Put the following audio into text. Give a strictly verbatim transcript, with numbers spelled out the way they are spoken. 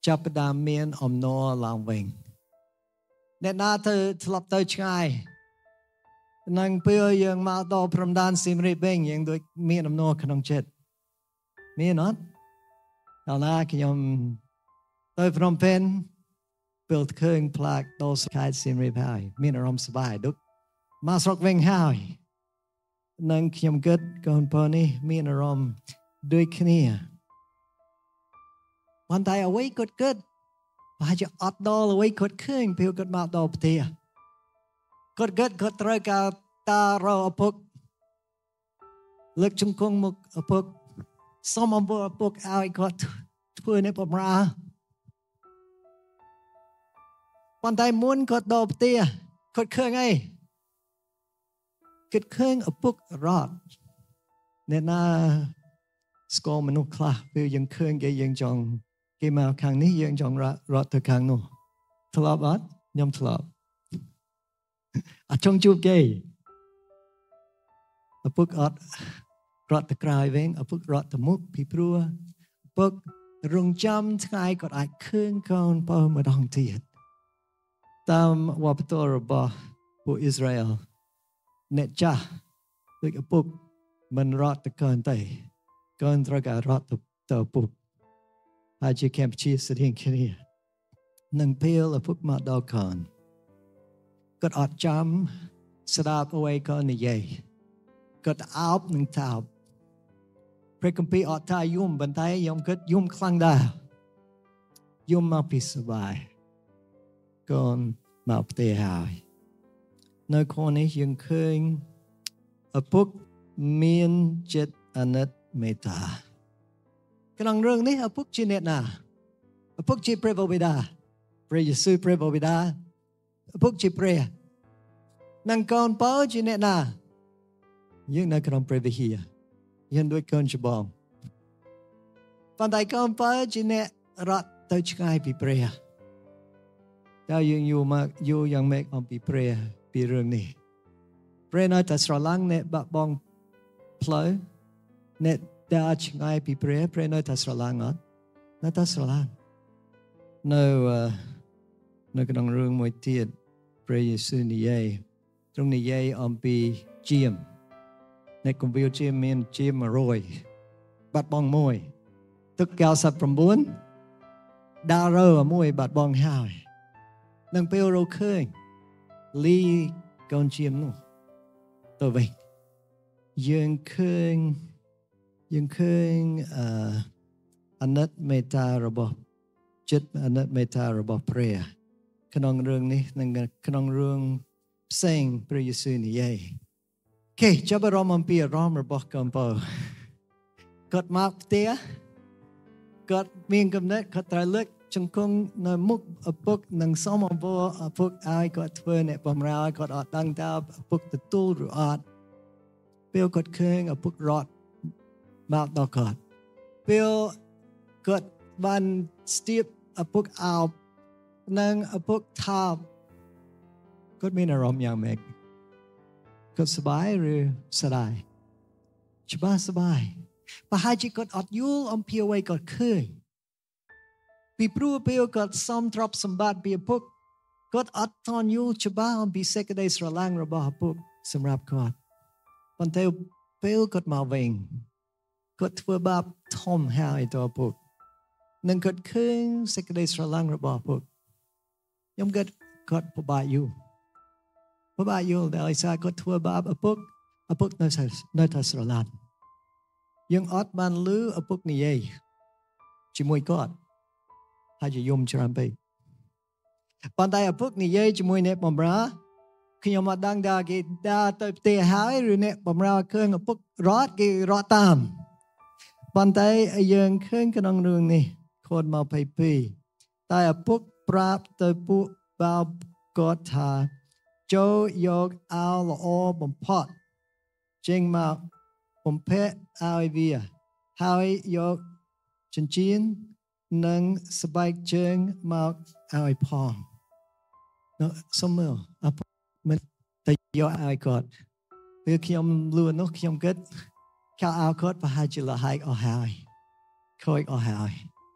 ចាប់ផ្ដើមមានអំណរឡើងវិញអ្នកណាទៅធ្លាប់ទៅឆ្ងាយនឹងពេលយើងមកដល់ព្រំដែនសៀមរាបវិញយើងដូចមានអំណរក្នុងចិត្តមានអត់ដល់ណាខ្ញុំទៅភ្នំពេញពេលឃើញផ្លាកដល់ខេត្តសៀមរាបហើយមានអារម្មណ៍សប្បាយដូចមកស្រុកវិញហើយនឹងខ្ញុំគិតកូនប្រុសនេះមានអារម្មណ៍ដូចគ្នាប៉ុន្តែអ្វីគាត់គិតប្រហែលជាអត់ដល់អ្វីគាត់ឃើញពេលគាត់មកដល់ផ្ទះគាត់គិតគាត់ត្រូវការតារកឪពុកលើកជង្គង់មកឪពុកសូមអំពើឪពុកឲ្យគាត់ធ្វើនេះបម្រើប៉ុន្តែមុនគាត់ដល់ផ្ទះគាត់ឃើញអីគាត់ឃើញឪពុករត់អ្នកណាស្គាល់មនុស្សខ្លះពេលយើងឃើញគេយើងចង់គេមកខាងនេះយើងចង់រត់ទៅខាងនោះធ្លាប់អត់ខ្ញុំធ្លាប់អត់ចង់ជួបគេឪពុកអត់រត់ទៅក្រោយវិញឪពុករត់ទៅមុខពីព្រោះឪពុករងចាំថ្ងៃគាត់អាចឃើញកូនប្រុសម្ដងទៀតតាមវប្បធម៌របស់ពួកអ៊ីស្រាអែលអ្នកចាស់ដូចឪពុកមិនរត់ទៅកូនទេកូនត្រូវការរត់ទៅឪពុកហើយជាកម្ពុជាស្រៀងគ្នានឹងពេលឪពុកមកដល់កូនគាត់អត់ចាំស្ដាប់អ្វីកូននិយាយគាត់អោបនឹងតោបព្រះគម្ពីរអត់ថាយំប៉ុន្តែខ្ញុំគិតយំខ្លាំងដែរយំមកពីសុបាយកូនមកផ្ទះហើយនៅក្នុងនេះយើងឃើញឪពុកមានចិត្តអាណិតមេត្តាក្នុងរឿងនេះឪពុកជាអ្នកណាឪពុកជាព្រះបិតាព្រះយេស៊ូវព្រះបិតាឪពុកជាព្រះនិងកូនប្រុសជាអ្នកណាយើងនៅក្នុងព្រះវិហារយើងដូចកូនច្បងប៉ុន្តែកូនប្រុសជាអ្នករត់ទៅឆ្ងាយពីព្រះតើយើងយល់មកយល់យ៉ាងម៉េចអំពីព្រះពីរឿងនេះព្រះនៅតែស្រឡាញ់អ្នកបាក់បង់ផ្លូវអ្នកដែលឆ្ងាយពីព្រះព្រះនៅតែស្រឡាញ់អត់នៅតែស្រឡាញ់នៅនៅក្នុងរឿងមួយទៀតព្រះយេស៊ូវនិយាយទ្រង់និយាយអំពីជាមអ្នកគម្ពីរជាមមានជាមរយបាត់បង់មួយទឹកកៅសិប៩ដាររើមួយបាត់បង់ហើយនឹងពេលរកឃើញលីកូនជាមនោះទៅវិញយើងឃើញយើងឃើញអឺអាណិតមេត្តារបស់ចិត្តអាណិតមេត្តារបស់ព្រះក្នុងរឿងនេះនិងក្នុងរឿងផ្សេងព្រះយេស៊ូវនិយាយអូខេចាប់អារម្មណ៍អំពីអារម្មណ៍របស់កូនប្រុសគាត់មកផ្ទះគាត់មានកំណត់គាត់ត្រូវលើកជង្គង់នៅមុខឪពុកនិងសូមអំពើឪពុកឲ្យគាត់ធ្វើអ្នកបម្រើឲ្យគាត់អត់ដឹងតើឪពុកទទួលឬអត់ពេលគាត់ឃើញឪពុករត់មកដល់គាត់ពេលគាត់បានស្ទាបឪពុកអោបនិងឪពុកថោបគាត់មានអារម្មណ៍យ៉ាងម៉េចគាត់សប្បាយឬស្ដាយច្បាស់សប្បាយប្រហែលជាគាត់អត់យល់អំពីអ្វីគាត់ឃើញពីព្រោះពេលគាត់សំទ្រព្យសម្បត្តិពីឪពុកគាត់អត់តន់យល់ច្បាស់អំពីសេចក្តីស្រឡាញ់របស់ឪពុកសម្រាប់គាត់ប៉ុន្តែពេលគាត់មកវិញគាត់ធ្វើបាបធំហើយទៅឪពុកនឹងគាត់ឃើញសេចក្តីស្រឡាញ់របស់ឪពុកខ្ញុំគាត់គាត់ពិបាកយល់ពិបាកយល់ដែលសារគាត់ធ្វើបាបឪពុកឪពុកនៅនៅតែស្រឡាញ់យើងអត់បានលឺឪពុកនិយាយជាមួយគាត់ហើយជាយំច្រើនពេកប៉ុន្តែឪពុកនិយាយជាមួយអ្នកបម្រើខ្ញុំអត់ដឹងថាគេដើរទៅផ្ទះហើយឬអ្នកបម្រើឃើញឪពុករត់គេរត់តាមប៉ុន្តែយើងឃើញក្នុងរឿងនេះខូនមកពីពីតែឪពុកប្រាប់ទៅពួកបាវគាត់ថាចូលយកអាវល្អបំផុតចេញមកបំពាក់ឲ្យវាហើយយកចិញ្ចៀននិងស្បែកជើងមកឲ្យផងនោះសុំមើលឪពុកមិនទៅយកឲ្យគាត់ពេលខ្ញុំលួនោះខ្ញុំគិតខោអាវគាត់ប្រហែលជាលហែកអស់ហើយខូចអស់ហើយ